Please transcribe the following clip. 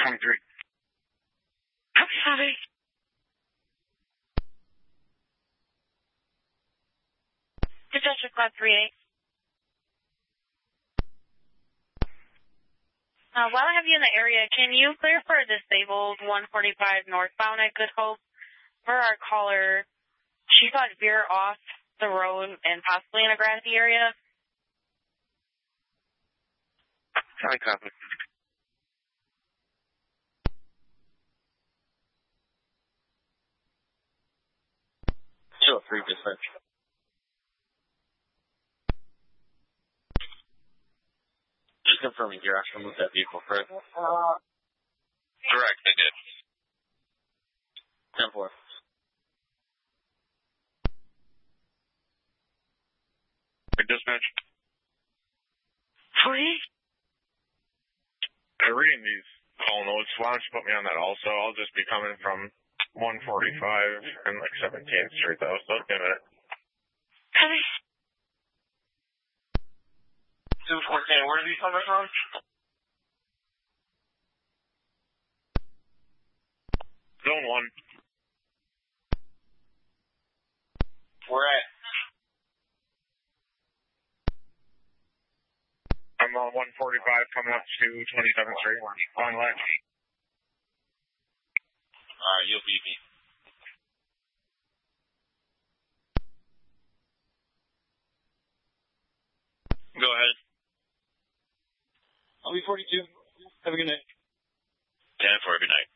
23. Copy. Dispatcher Club 38. While I have you in the area, can you clear for a disabled 145 northbound at Good Hope? For our caller, she got veer off the road and possibly in a grassy area. Hi, copy. Still 3 dispatch. Just confirming you're actually moved that vehicle, correct? Correct, I did. 10-4. Dispatch. 40? Reading these call notes, why don't you put me on that also? I'll just be coming from 145 and 17th Street though, so give it. Copy. 214, where are these coming from? Zone 1. Where at? I'm on 145 coming up to 27th Street. On left. Alright, you'll beat me. Go ahead. I'll be 42. Have a good night. 10-4, good night.